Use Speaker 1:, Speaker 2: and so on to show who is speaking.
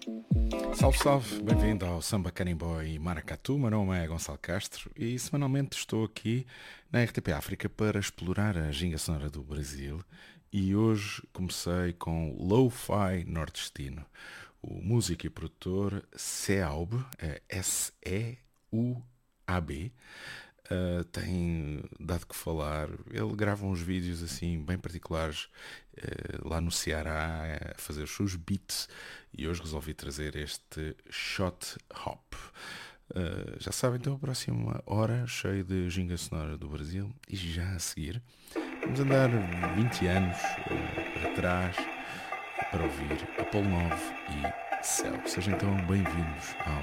Speaker 1: Salve, salve, bem-vindo ao Samba Carimbó e Maracatu. Meu nome é Gonçalo Castro e semanalmente estou aqui na RTP África para explorar a ginga sonora do Brasil e hoje comecei com Lo-Fi Nordestino. O músico e produtor Seaub, Seub, tem dado que falar. Ele grava uns vídeos assim bem particulares lá no Ceará a fazer os seus beats e hoje resolvi trazer este Shot Hop. Já sabem, então a próxima hora cheia de ginga sonora do Brasil e já a seguir vamos andar 20 anos para trás para ouvir Apolo 9 e Céu. Sejam então bem-vindos ao